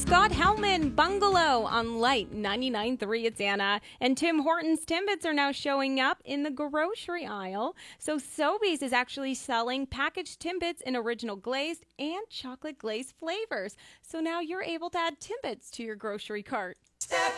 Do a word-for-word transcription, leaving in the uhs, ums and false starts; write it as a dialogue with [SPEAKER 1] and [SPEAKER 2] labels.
[SPEAKER 1] Scott Hellman, Bungalow on Light ninety-nine point three. It's Anna. And Tim Hortons Timbits are now showing up in the grocery aisle. So Sobeys is actually selling packaged Timbits in original glazed and chocolate glazed flavors. So now you're able to add Timbits to your grocery cart. Step